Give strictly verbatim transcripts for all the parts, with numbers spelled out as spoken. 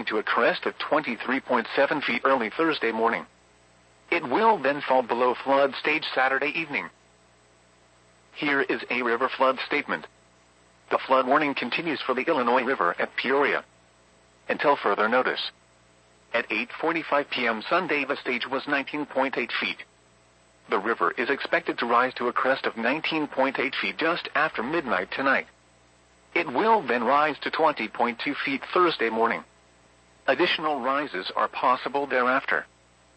evening to a crest of twenty-three point seven feet early Thursday morning. It will then fall below flood stage Saturday evening. Here is a river flood statement. The flood warning continues for the Illinois River at Peoria until further notice. At eight forty-five p m Sunday, the stage was nineteen point eight feet. The river is expected to rise to a crest of nineteen point eight feet just after midnight tonight. It will then rise to twenty point two feet Thursday morning. Additional rises are possible thereafter.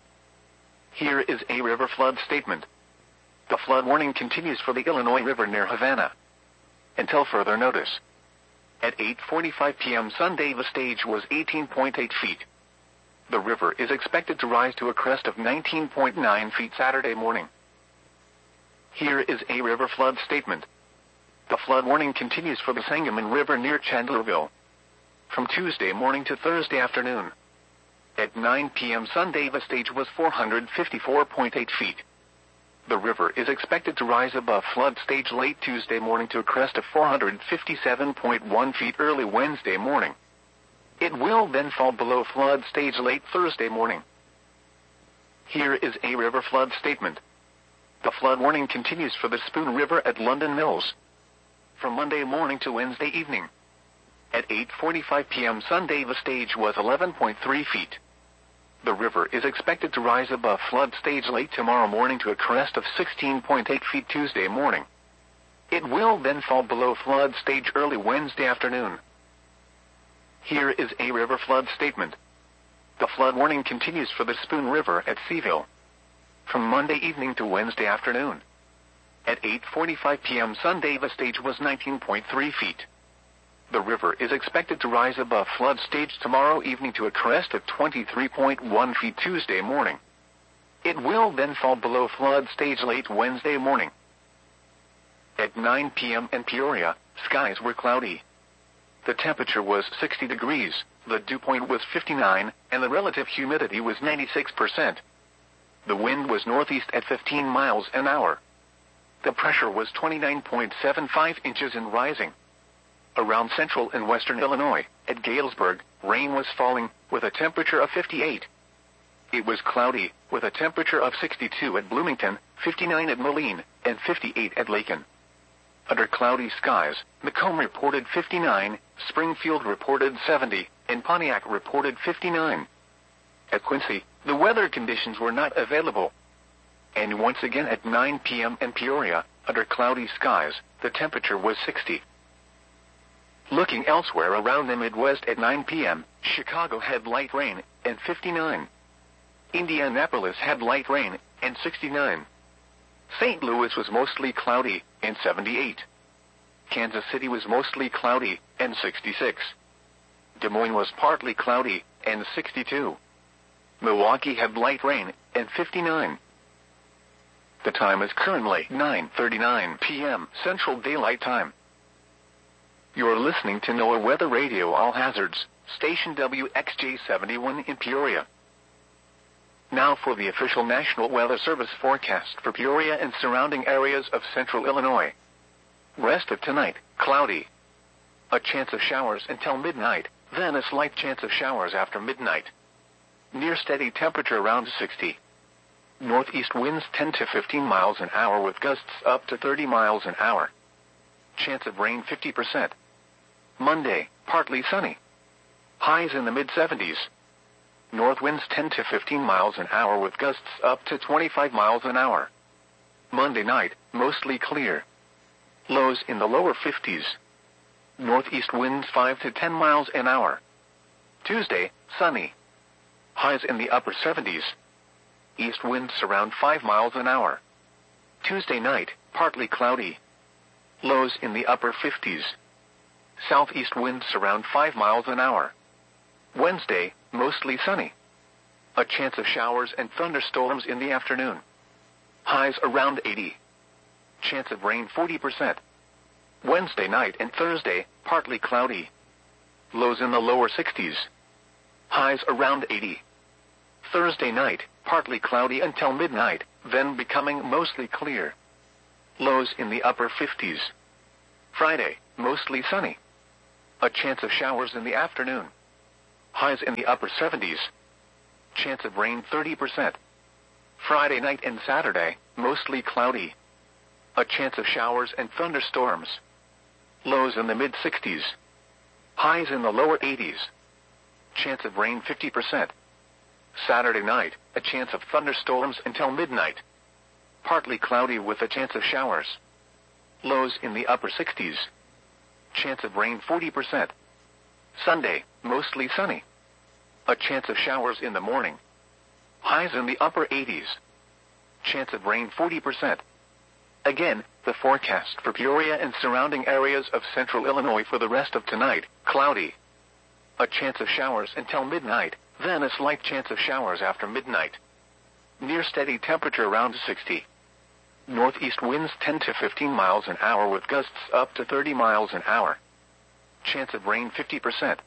Here is a river flood statement. The flood warning continues for the Illinois River near Havana until further notice. At eight forty-five p m Sunday, the stage was eighteen point eight feet. The river is expected to rise to a crest of nineteen point nine feet Saturday morning. Here is a river flood statement. The flood warning continues for the Sangamon River near Chandlerville from Tuesday morning to Thursday afternoon. At nine p m Sunday, the stage was four hundred fifty-four point eight feet. The river is expected to rise above flood stage late Tuesday morning to a crest of four hundred fifty-seven point one feet early Wednesday morning. It will then fall below flood stage late Thursday morning. Here is a river flood statement. The flood warning continues for the Spoon River at London Mills from Monday morning to Wednesday evening. At eight forty-five p m Sunday, the stage was eleven point three feet. The river is expected to rise above flood stage late tomorrow morning to a crest of sixteen point eight feet Tuesday morning. It will then fall below flood stage early Wednesday afternoon. Here is a river flood statement. The flood warning continues for the Spoon River at Seaville from Monday evening to Wednesday afternoon. At eight forty-five p m Sunday, the stage was nineteen point three feet. The river is expected to rise above flood stage tomorrow evening to a crest of twenty-three point one feet Tuesday morning. It will then fall below flood stage late Wednesday morning. At nine p m in Peoria, skies were cloudy. The temperature was sixty degrees, the dew point was fifty-nine, and the relative humidity was ninety-six percent. The wind was northeast at fifteen miles an hour. The pressure was twenty-nine point seven five inches and rising. Around central and western Illinois, at Galesburg, rain was falling, with a temperature of fifty-eight. It was cloudy, with a temperature of sixty-two at Bloomington, fifty-nine at Moline, and fifty-eight at Lakin. Under cloudy skies, Macomb reported fifty-nine, Springfield reported seventy, and Pontiac reported fifty-nine. At Quincy, the weather conditions were not available. And once again at nine p m in Peoria, under cloudy skies, the temperature was sixty. Looking elsewhere around the Midwest at nine p m, Chicago had light rain, and fifty-nine. Indianapolis had light rain, and sixty-nine. Saint Louis was mostly cloudy, and seventy-eight. Kansas City was mostly cloudy, and sixty-six. Des Moines was partly cloudy, and sixty-two. Milwaukee had light rain, and fifty-nine. The time is currently nine thirty-nine p m Central Daylight Time. You're listening to NOAA Weather Radio All Hazards, station W X J seventy-one in Peoria. Now for the official National Weather Service forecast for Peoria and surrounding areas of central Illinois. Rest of tonight, cloudy. A chance of showers until midnight, then a slight chance of showers after midnight. Near steady temperature around sixty. Northeast winds ten to fifteen miles an hour with gusts up to thirty miles an hour. Chance of rain fifty percent. Monday, partly sunny. Highs in the mid seventies. North winds ten to fifteen miles an hour with gusts up to twenty-five miles an hour. Monday night, mostly clear. Lows in the lower fifties. Northeast winds five to ten miles an hour. Tuesday, sunny. Highs in the upper seventies. East winds around five miles an hour. Tuesday night, partly cloudy. Lows in the upper fifties. Southeast winds around five miles an hour. Wednesday, mostly sunny. A chance of showers and thunderstorms in the afternoon. Highs around eighty. Chance of rain forty percent. Wednesday night and Thursday, partly cloudy. Lows in the lower sixties. Highs around eighty. Thursday night, partly cloudy until midnight, then becoming mostly clear. Lows in the upper fifties. Friday, mostly sunny. A chance of showers in the afternoon. Highs in the upper seventies. Chance of rain thirty percent. Friday night and Saturday, mostly cloudy. A chance of showers and thunderstorms. Lows in the mid-sixties. Highs in the lower eighties. Chance of rain fifty percent. Saturday night, a chance of thunderstorms until midnight. Partly cloudy with a chance of showers. Lows in the upper sixties. Chance of rain forty percent. Sunday, mostly sunny. A chance of showers in the morning. Highs in the upper eighties. Chance of rain forty percent. Again, the forecast for Peoria and surrounding areas of central Illinois for the rest of tonight, cloudy. A chance of showers until midnight, then a slight chance of showers after midnight. Near steady temperature around sixty. Northeast winds ten to fifteen miles an hour with gusts up to thirty miles an hour. Chance of rain fifty percent.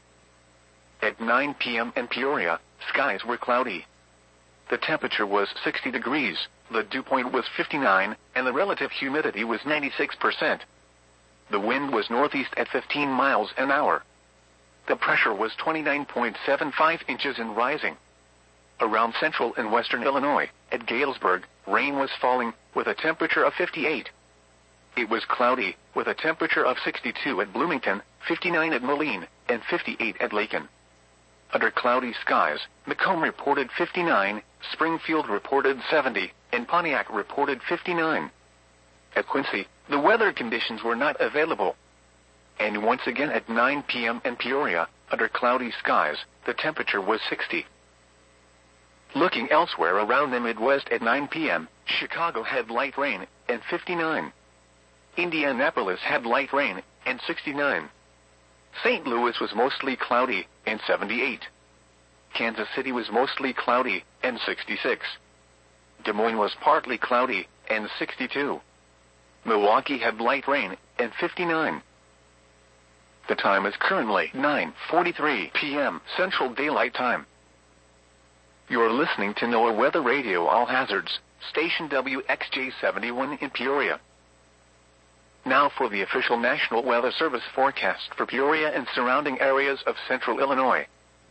At nine p.m. in Peoria, skies were cloudy. The temperature was sixty degrees, the dew point was fifty-nine, and the relative humidity was ninety-six percent. The wind was northeast at fifteen miles an hour. The pressure was twenty-nine point seven five inches and rising. Around central and western Illinois, at Galesburg, rain was falling, with a temperature of fifty-eight. It was cloudy, with a temperature of sixty-two at Bloomington, fifty-nine at Moline, and fifty-eight at Lakin. Under cloudy skies, Macomb reported fifty-nine, Springfield reported seventy, and Pontiac reported fifty-nine. At Quincy, the weather conditions were not available. And once again at nine p.m. in Peoria, under cloudy skies, the temperature was sixty. Looking elsewhere around the Midwest at nine p.m., Chicago had light rain, and fifty-nine. Indianapolis had light rain, and sixty-nine. Saint Louis was mostly cloudy, and seventy-eight. Kansas City was mostly cloudy, and sixty-six. Des Moines was partly cloudy, and sixty-two. Milwaukee had light rain, and fifty-nine. The time is currently nine forty-three p.m. Central Daylight Time. You're listening to NOAA Weather Radio All Hazards, station W X J seventy-one in Peoria. Now for the official National Weather Service forecast for Peoria and surrounding areas of central Illinois.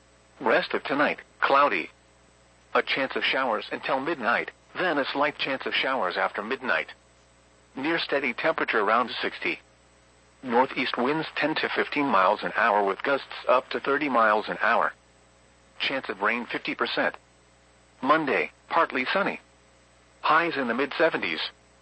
Rest of tonight, cloudy. A chance of showers until midnight, then a slight chance of showers after midnight. Near steady temperature around sixty. Northeast winds ten to fifteen miles an hour with gusts up to thirty miles an hour. Chance of rain fifty percent. Monday, partly sunny. Highs in the mid-seventies.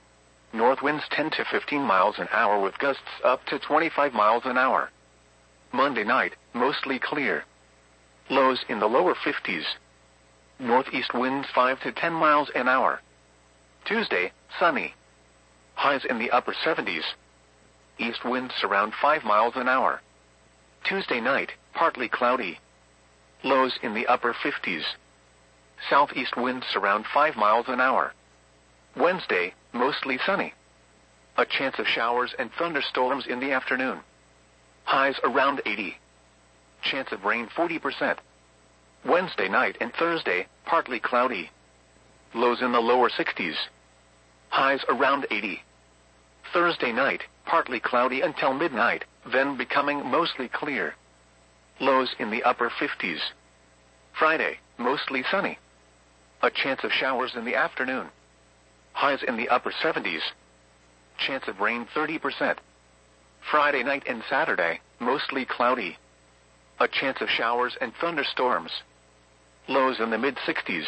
North winds ten to fifteen miles an hour with gusts up to twenty-five miles an hour. Monday night, mostly clear. Lows in the lower fifties. Northeast winds five to ten miles an hour. Tuesday, sunny. Highs in the upper seventies. East winds around five miles an hour. Tuesday night, partly cloudy. Lows in the upper fifties. Southeast winds around five miles an hour. Wednesday, mostly sunny. A chance of showers and thunderstorms in the afternoon. Highs around eighty. Chance of rain forty percent. Wednesday night and Thursday, partly cloudy. Lows in the lower sixties. Highs around eighty. Thursday night, partly cloudy until midnight, then becoming mostly clear. Lows in the upper fifties. Friday, mostly sunny. A chance of showers in the afternoon. Highs in the upper seventies. Chance of rain thirty percent. Friday night and Saturday, mostly cloudy. A chance of showers and thunderstorms. Lows in the mid-sixties.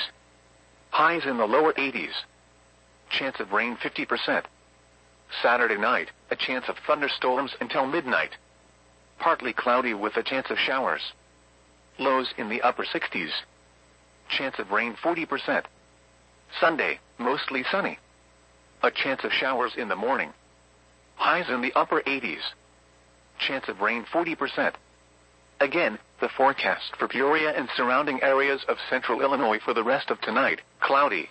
Highs in the lower eighties. Chance of rain fifty percent. Saturday night, a chance of thunderstorms until midnight. Partly cloudy with a chance of showers. Lows in the upper sixties. Chance of rain forty percent. Sunday, mostly sunny. A chance of showers in the morning. Highs in the upper eighties. Chance of rain forty percent. Again, the forecast for Peoria and surrounding areas of central Illinois for the rest of tonight, cloudy.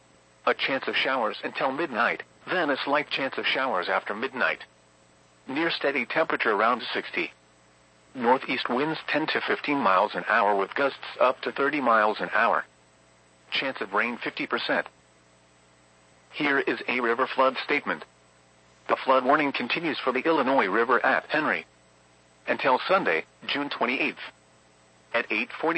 A chance of showers until midnight, then a slight chance of showers after midnight. Near steady temperature around sixty. Northeast winds ten to fifteen miles an hour with gusts up to thirty miles an hour. Chance of rain fifty percent. Here is a river flood statement. The flood warning continues for the Illinois River at Henry until Sunday, June twenty-eighth. At eight forty